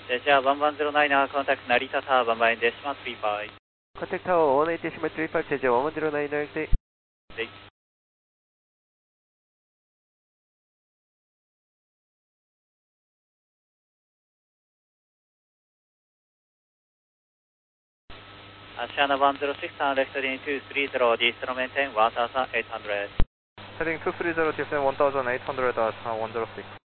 Asia 1109, contact Narita Tower 11.35. Contact Tower 18.35, 제재 1109 대. 네. Asiana 106, left heading 230, descent maintain 1800. Heading 230, descent 1800 at 106.